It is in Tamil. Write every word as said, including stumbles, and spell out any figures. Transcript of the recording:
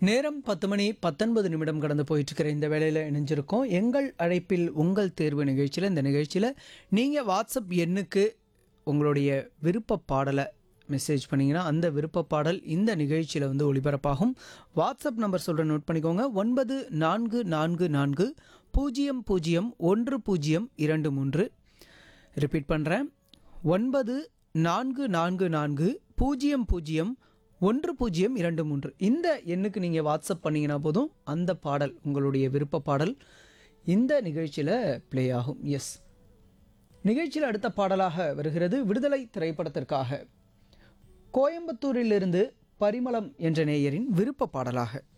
நேரம் பத்து மணி பத்தொன்பது நிமிடம் கடந்து போயிட்டுருக்கிற இந்த வேளையில் இணைஞ்சிருக்கோம். எங்கள் அழைப்பில் உங்கள் தேர்வு நிகழ்ச்சியில். இந்த நிகழ்ச்சியில் நீங்கள் வாட்ஸ்அப் எண்ணுக்கு உங்களுடைய விருப்ப பாடலை மெசேஜ் பண்ணிங்கன்னா அந்த விருப்ப பாடல் இந்த நிகழ்ச்சியில் வந்து ஒளிபரப்பாகும். வாட்ஸ்அப் நம்பர் சொல்கிற நோட் பண்ணிக்கோங்க. ஒன்பது நான்கு நான்கு நான்கு பூஜ்ஜியம் பூஜ்ஜியம் ஒன்று பூஜ்ஜியம் இரண்டு மூன்று. ரிப்பீட் பண்ணுறேன். ஒன்பது நான்கு நான்கு நான்கு பூஜ்ஜியம் பூஜ்ஜியம் ஒன்று பூஜ்ஜியம் இரண்டு மூன்று. இந்த எண்ணுக்கு நீங்கள் வாட்ஸ்அப் பண்ணிங்கன்னா போதும் அந்த பாடல் உங்களுடைய விருப்ப பாடல் இந்த நிகழ்ச்சியில் ப்ளே ஆகும். எஸ், நிகழ்ச்சியில் அடுத்த பாடலாக வருகிறது விடுதலை திரைப்படத்திற்காக கோயம்புத்தூரிலிருந்து பரிமளம் என்ற நேயரின் விருப்ப பாடலாக.